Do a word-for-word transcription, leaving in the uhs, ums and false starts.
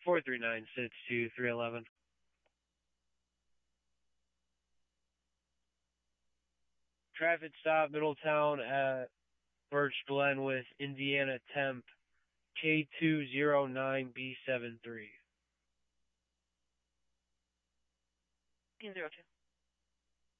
four three nine six two three eleven. Traffic stop Middletown at Birch Glen with Indiana Temp K two zero nine B seven three. Zero two.